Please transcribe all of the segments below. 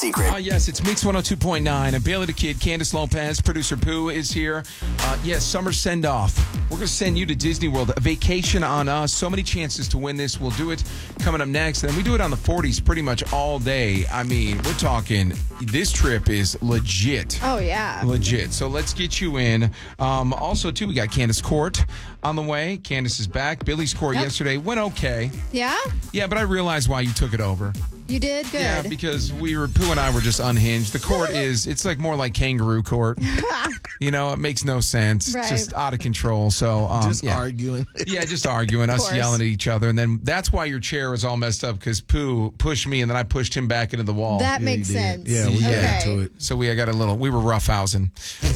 Secret. Yes, it's Mix 102.9. And Bailey the Kid, Candace Lopez, producer Pooh is here. Yes, summer send-off. We're going to send you to Disney World. A vacation on us. So many chances to win this. We'll do it coming up next. And we do it on the 40s pretty much all day. I mean, we're talking, this trip is legit. Oh, yeah. Legit. So let's get you in. Also, too, we got Candace Court on the way. Candace is back. Billy's Court yesterday went okay. Yeah? Yeah, but I realized why you took it over. You did? Good. Yeah, because Pooh and I were just unhinged. The court it's like more like kangaroo court. You know, it makes no sense. Right. Just out of control. So, Arguing. Yeah, just arguing, us course. yelling at each other. And then that's why your chair was all messed up, because Pooh pushed me and then I pushed him back into the wall. That makes sense. Yeah, we got into it. So we were roughhousing.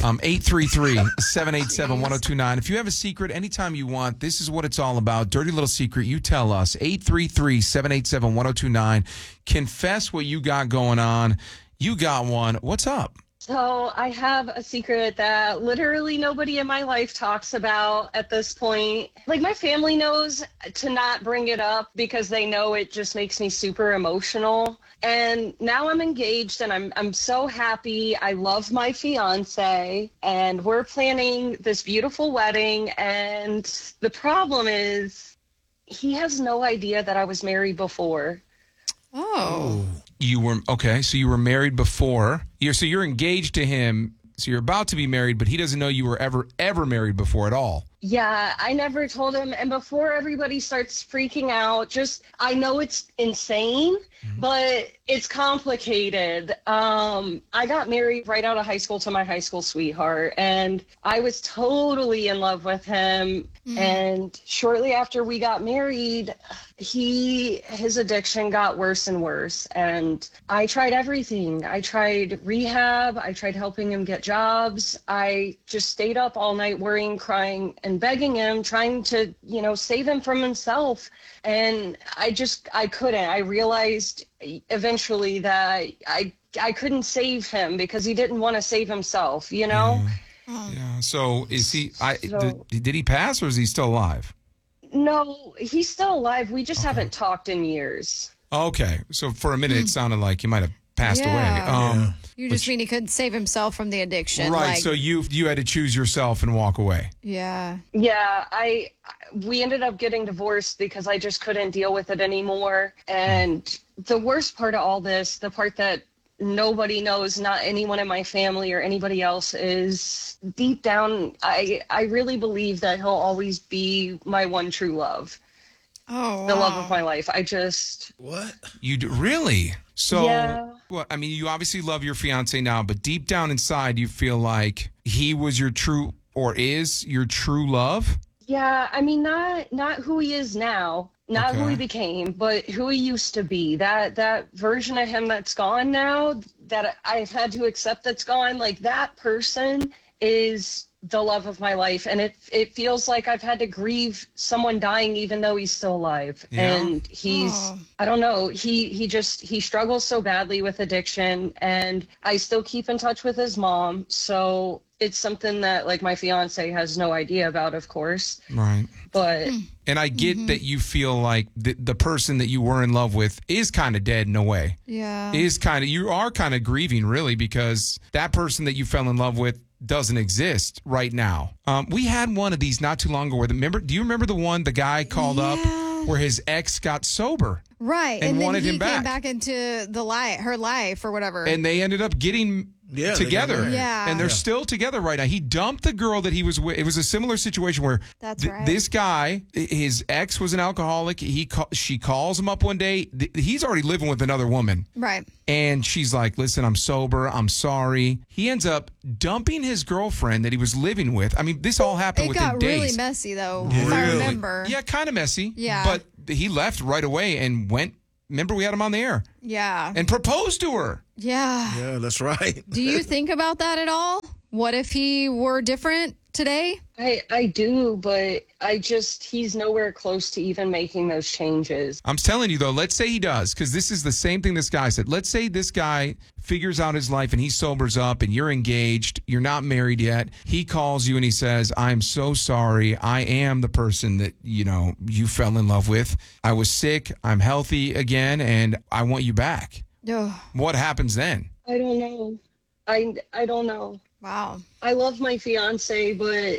833-787-1029. If you have a secret anytime you want, this is what it's all about. Dirty little secret, you tell us. 833-787-1029. Confess what you got going on. You got one. What's up? So I have a secret that literally nobody in my life talks about at this point. Like, my family knows to not bring it up because they know it just makes me super emotional. And now I'm engaged and I'm so happy. I love my fiance and we're planning this beautiful wedding. And the problem is he has no idea that I was married before. Oh. You were so you were married before. You're engaged to him. So you're about to be married, but he doesn't know you were ever married before at all. Yeah, I never told him. And before everybody starts freaking out, I know it's insane, but it's complicated. I got married right out of high school to my high school sweetheart, and I was totally in love with him. And shortly after we got married, his addiction got worse and worse. And I tried everything. I tried rehab. I tried helping him get jobs. I just stayed up all night worrying, crying, and begging him, trying to, save him from himself. And I couldn't. I realized eventually that I couldn't save him because he didn't want to save himself, Yeah. So is he, did he pass or is he still alive? No, he's still alive. We just haven't talked in years. Okay. So for a minute, it sounded like he might have passed Yeah. away. You just mean he couldn't save himself from the addiction. Right. So you had to choose yourself and walk away. Yeah. Yeah, we ended up getting divorced because I just couldn't deal with it anymore. And the worst part of all this, the part that nobody knows, not anyone in my family or anybody else, is deep down, I really believe that he'll always be my one true love. Oh, the love of my life. What? You do, really? So, yeah. Well, I mean, you obviously love your fiance now, but deep down inside, you feel like he was your true, or is your true love? Yeah, I mean, not who he is now, not who he became, but who he used to be. That version of him that's gone now, that I've had to accept that's gone, like, that person is the love of my life. And it feels like I've had to grieve someone dying even though he's still alive. Yeah. And I don't know, he struggles so badly with addiction, and I still keep in touch with his mom. So it's something that, like, my fiance has no idea about, of course. Right. But and I get that you feel like the person that you were in love with is kind of dead in a way. Yeah. You are kind of grieving, really, because that person that you fell in love with doesn't exist right now. We had one of these not too long ago. Do you remember the guy called up where his ex got sober? Right. And then wanted he him back. came back into her life or whatever. And they ended up getting together. Yeah. And they're still together right now. He dumped the girl that he was with. It was a similar situation where this guy, his ex was an alcoholic. She calls him up one day. He's already living with another woman. Right. And she's like, listen, I'm sober. I'm sorry. He ends up dumping his girlfriend that he was living with. I mean, this all happened within days. It got really messy, though, if I remember. Yeah, kind of messy. Yeah. But he left right away and went. Remember, we had him on the air. Yeah. And proposed to her. Yeah. Yeah, that's right. Do you think about that at all? What if he were different today? I do, but he's nowhere close to even making those changes. I'm telling you, though, let's say he does, because this is the same thing this guy said. Let's say this guy figures out his life and he sobers up and you're engaged. You're not married yet. He calls you and he says, I'm so sorry. I am the person that, you fell in love with. I was sick. I'm healthy again, and I want you back. Ugh. What happens then? I don't know. I don't know. Wow. I love my fiance, but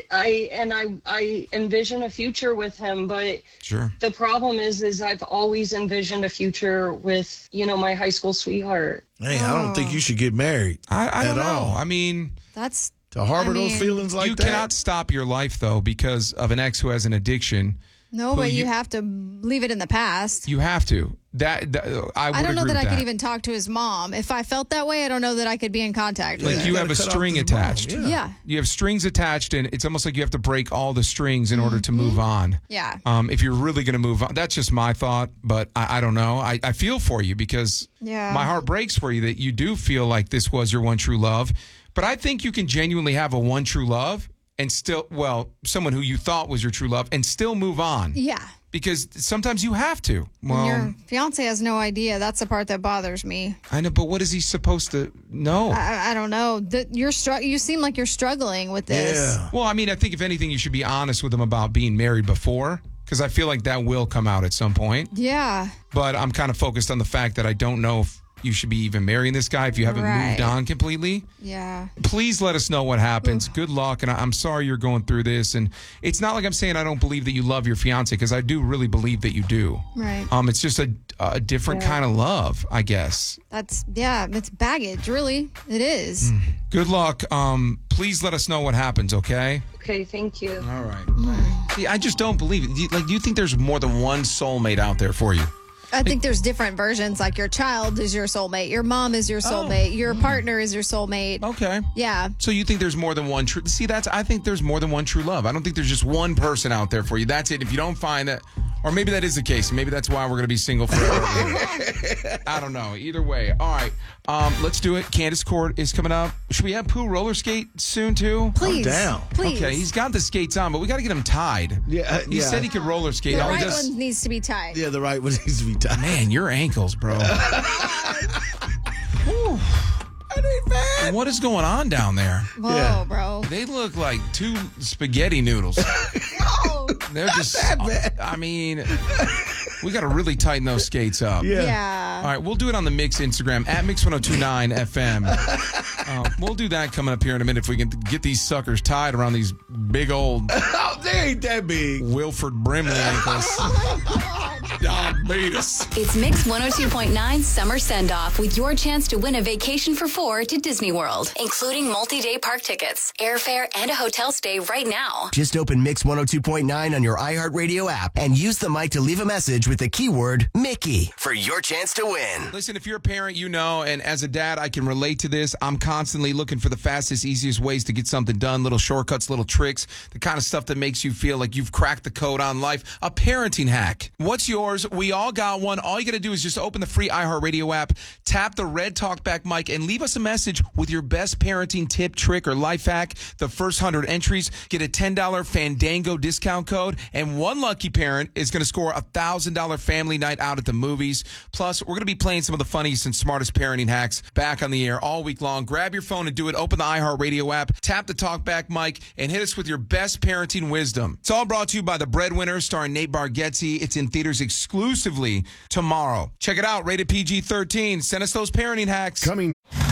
I envision a future with him, but Sure. the problem is I've always envisioned a future with, my high school sweetheart. Hey, I don't think you should get married. I don't at know. all. I mean, That's To harbor I those mean, feelings like you that. cannot stop your life, though, because of an ex who has an addiction. no, Who but you you- have to leave it in the past. You have to. I would I don't know agree that I with could even talk to his mom. If I felt that way, I don't know that I could be in contact with Like him. you have a Gotta cut off string his mom, attached. Yeah. You have strings attached, and it's almost like you have to break all the strings in order to Mm-hmm. move on. Yeah. If you're really going to move on, that's just my thought, but I don't know. I feel for you because Yeah. my heart breaks for you that you do feel like this was your one true love. But I think you can genuinely have a one true love and still, someone who you thought was your true love and still move on. Yeah. Because sometimes you have to. Well, Your fiance has no idea. That's the part that bothers me. I know, but what is he supposed to know? I don't know. You seem like you're struggling with this. Yeah. Well, I mean, I think if anything, you should be honest with him about being married before, because I feel like that will come out at some point. Yeah. But I'm kind of focused on the fact that I don't know if you should be even marrying this guy if you haven't Right. moved on completely. Yeah. Please let us know what happens. Good luck, and I'm sorry you're going through this. And it's not like I'm saying I don't believe that you love your fiance, because I do really believe that you do. Right. It's just a different kind of love, I guess. It's baggage, really. It is. Good luck. Please let us know what happens, okay? Okay, thank you. All right. See, I just don't believe it. Do you think there's more than one soulmate out there for you? I think there's different versions. Like your child is your soulmate. Your mom is your soulmate. Your partner is your soulmate. Okay. Yeah. So you think there's more than one true? See, I think there's more than one true love. I don't think there's just one person out there for you. That's it. If you don't find that, or maybe that is the case. Maybe that's why we're going to be single forever. I don't know. Either way. All right. Let's do it. Candace Court is coming up. Should we have Pooh roller skate soon too? Please. down. Please. Okay. He's got the skates on, but we got to get him tied. Yeah, He yeah. said he could roller skate. The All he right does- one needs to be tied. Yeah, the right one needs to be tied. Man, your ankles, bro. Whew. What is going on down there? Whoa, Yeah. bro. They look like two spaghetti noodles. Oh, They're just, I mean, we got to really tighten those skates up. Yeah. yeah. All right, we'll do it on the Mix Instagram, at Mix1029 FM. We'll do that coming up here in a minute if we can get these suckers tied around these big old Oh, they ain't that big. Wilford Brimley ankles. Diabetes. It's Mix 102.9 Summer Send Off with your chance to win a vacation for 4 to Disney World, including multi-day park tickets, airfare, and a hotel stay right now. Just open Mix 102.9 on your iHeartRadio app and use the mic to leave a message with the keyword Mickey for your chance to win. Listen, if you're a parent, you know, and as a dad, I can relate to this. I'm constantly looking for the fastest, easiest ways to get something done, little shortcuts, little tricks, the kind of stuff that makes you feel like you've cracked the code on life. A parenting hack. What's yours? We all got one. All you got to do is just open the free iHeartRadio app, tap the red talkback mic, and leave us a message with your best parenting tip, trick, or life hack. The first 100 entries get a $10 Fandango discount code, and one lucky parent is going to score a $1,000 family night out at the movies. Plus, we're going to be playing some of the funniest and smartest parenting hacks back on the air all week long. Grab your phone and do it. Open the iHeartRadio app, tap the talkback mic, and hit us with your best parenting wisdom. It's all brought to you by The Breadwinner, starring Nate Bargatze. It's in theaters exclusively tomorrow. Check it out. Rated PG-13. Send us those parenting hacks. Coming.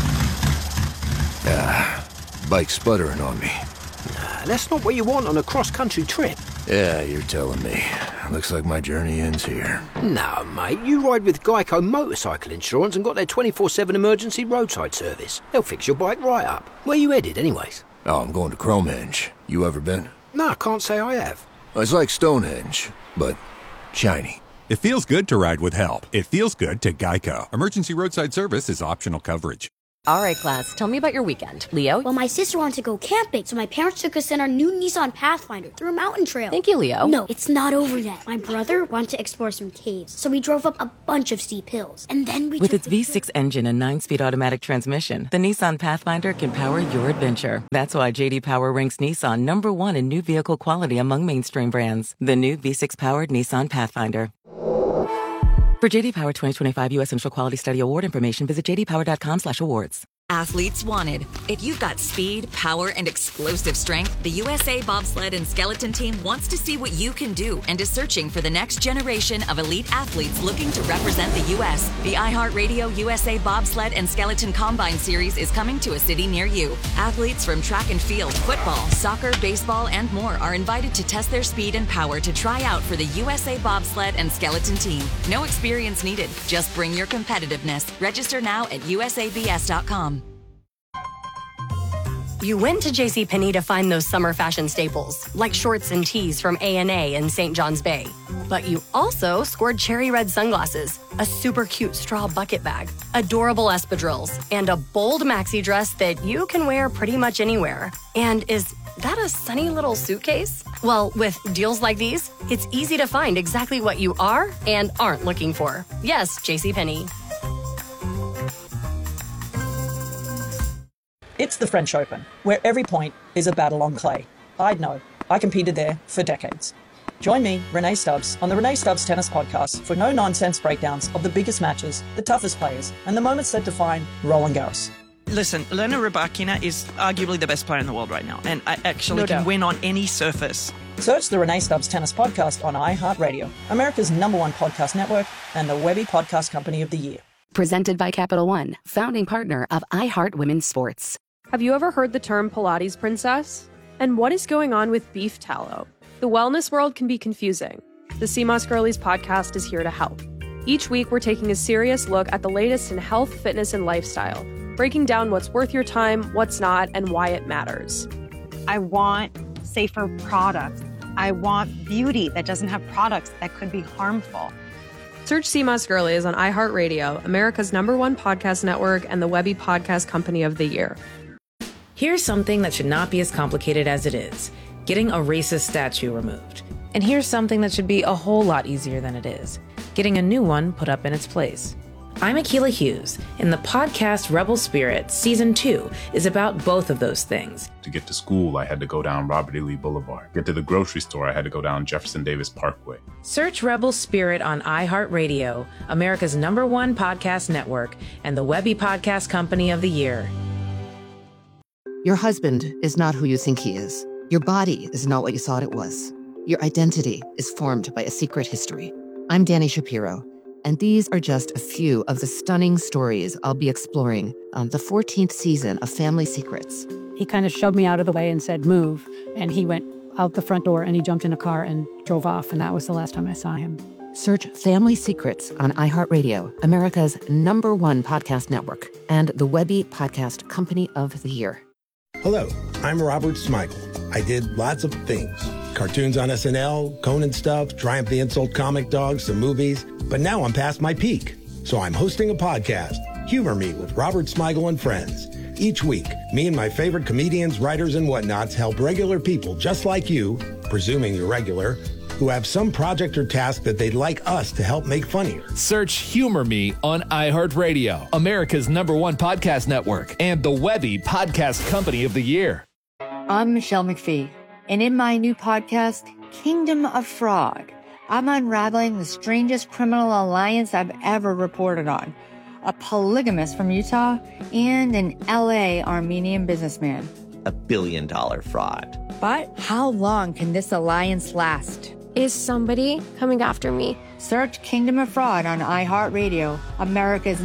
Bike sputtering on me. That's not what you want on a cross-country trip. Yeah, you're telling me. Looks like my journey ends here. No, mate, you ride with Geico Motorcycle Insurance and got their 24/7 emergency roadside service. They'll fix your bike right up. Where you headed, anyways? Oh, I'm going to Cromenge. You ever been? No, I can't say I have. It's like Stonehenge, but shiny. It feels good to ride with help. It feels good to Geico. Emergency roadside service is optional coverage. All right, class, tell me about your weekend. Leo? Well, my sister wanted to go camping, so my parents took us in our new Nissan Pathfinder through a mountain trail. Thank you, Leo. No, it's not over yet. My brother wanted to explore some caves, so we drove up a bunch of steep hills. And then we With took its V6 engine and 9-speed automatic transmission, the Nissan Pathfinder can power your adventure. That's why J.D. Power ranks Nissan #1 in new vehicle quality among mainstream brands. The new V6-powered Nissan Pathfinder. For J.D. Power 2025 U.S. Central Quality Study Award information, visit jdpower.com/awards. Athletes wanted. If you've got speed, power, and explosive strength, the USA Bobsled and Skeleton Team wants to see what you can do and is searching for the next generation of elite athletes looking to represent the U.S. The iHeartRadio USA Bobsled and Skeleton Combine Series is coming to a city near you. Athletes from track and field, football, soccer, baseball, and more are invited to test their speed and power to try out for the USA Bobsled and Skeleton Team. No experience needed. Just bring your competitiveness. Register now at usabs.com. You went to JCPenney to find those summer fashion staples, like shorts and tees from A&A in St. John's Bay. But you also scored cherry red sunglasses, a super cute straw bucket bag, adorable espadrilles, and a bold maxi dress that you can wear pretty much anywhere. And is that a sunny little suitcase? Well, with deals like these, it's easy to find exactly what you are and aren't looking for. Yes, JCPenney. It's the French Open, where every point is a battle on clay. I'd know. I competed there for decades. Join me, Renee Stubbs, on the Renee Stubbs Tennis Podcast for no-nonsense breakdowns of the biggest matches, the toughest players, and the moments that define Roland Garros. Listen, Elena Rybakina is arguably the best player in the world right now, and I actually can win on any surface. Search the Renee Stubbs Tennis Podcast on iHeartRadio, America's #1 podcast network, and the Webby Podcast Company of the Year. Presented by Capital One, founding partner of iHeart Women's Sports. Have you ever heard the term Pilates princess? And what is going on with beef tallow? The wellness world can be confusing. The CMOS Girlies podcast is here to help. Each week, we're taking a serious look at the latest in health, fitness, and lifestyle, breaking down what's worth your time, what's not, and why it matters. I want safer products. I want beauty that doesn't have products that could be harmful. Search CMOS Girlies on iHeartRadio, America's #1 podcast network, and the Webby Podcast Company of the Year. Here's something that should not be as complicated as it is: getting a racist statue removed. And here's something that should be a whole lot easier than it is: getting a new one put up in its place. I'm Akilah Hughes, and the podcast Rebel Spirit Season 2 is about both of those things. To get to school, I had to go down Robert E. Lee Boulevard. Get to the grocery store, I had to go down Jefferson Davis Parkway. Search Rebel Spirit on iHeartRadio, America's #1 podcast network, and the Webby Podcast Company of the Year. Your husband is not who you think he is. Your body is not what you thought it was. Your identity is formed by a secret history. I'm Dani Shapiro, and these are just a few of the stunning stories I'll be exploring on the 14th season of Family Secrets. He kind of shoved me out of the way and said, "Move." And he went out the front door and he jumped in a car and drove off. And that was the last time I saw him. Search Family Secrets on iHeartRadio, America's #1 podcast network, and the Webby Podcast Company of the Year. Hello, I'm Robert Smigel. I did lots of things. Cartoons on SNL, Conan stuff, Triumph the Insult Comic Dog, some movies. But now I'm past my peak. So I'm hosting a podcast, Humor Me with Robert Smigel and Friends. Each week, me and my favorite comedians, writers, and whatnots help regular people just like you, presuming you're regular, who have some project or task that they'd like us to help make funnier. Search Humor Me on iHeartRadio, America's #1 podcast network, and the Webby Podcast Company of the Year. I'm Michelle McPhee, and in my new podcast, Kingdom of Fraud, I'm unraveling the strangest criminal alliance I've ever reported on. A polygamist from Utah and an LA Armenian businessman. $1 billion fraud. But how long can this alliance last? Is somebody coming after me? Search Kingdom of Fraud on iHeartRadio, America's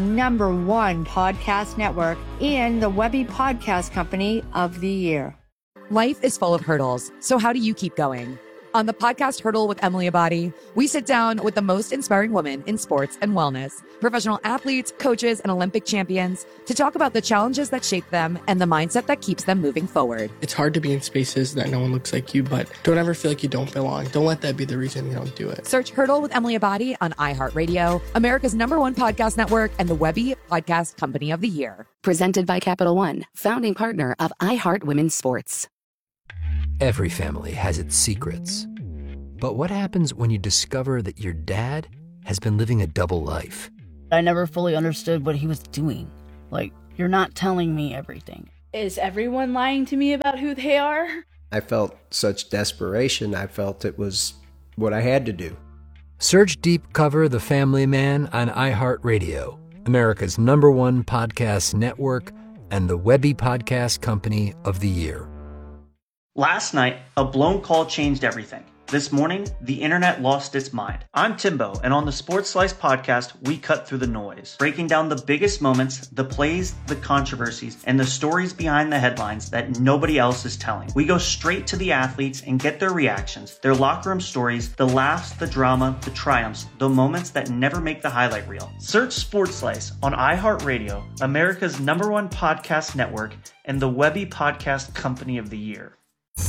#1 podcast network, and the Webby Podcast Company of the Year. Life is full of hurdles, so how do you keep going? On the podcast Hurdle with Emily Abadi, we sit down with the most inspiring women in sports and wellness, professional athletes, coaches, and Olympic champions to talk about the challenges that shape them and the mindset that keeps them moving forward. It's hard to be in spaces that no one looks like you, but don't ever feel like you don't belong. Don't let that be the reason you don't do it. Search Hurdle with Emily Abadi on iHeartRadio, America's #1 podcast network, and the Webby Podcast Company of the Year. Presented by Capital One, founding partner of iHeart Women's Sports. Every family has its secrets. But what happens when you discover that your dad has been living a double life? I never fully understood what he was doing. Like, you're not telling me everything. Is everyone lying to me about who they are? I felt such desperation. I felt it was what I had to do. Search Deep Cover The Family Man on iHeartRadio, America's #1 podcast network, and the Webby Podcast Company of the Year. Last night, a blown call changed everything. This morning, the internet lost its mind. I'm Timbo, and on the Sports Slice podcast, we cut through the noise, breaking down the biggest moments, the plays, the controversies, and the stories behind the headlines that nobody else is telling. We go straight to the athletes and get their reactions, their locker room stories, the laughs, the drama, the triumphs, the moments that never make the highlight reel. Search Sports Slice on iHeartRadio, America's #1 podcast network, and the Webby Podcast Company of the Year.